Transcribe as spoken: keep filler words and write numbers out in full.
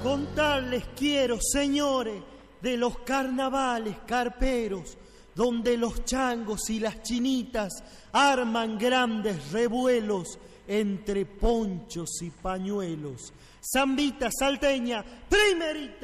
contarles quiero, señores, de los carnavales carperos, donde los changos y las chinitas arman grandes revuelos entre ponchos y pañuelos. Zambita salteña, primerita.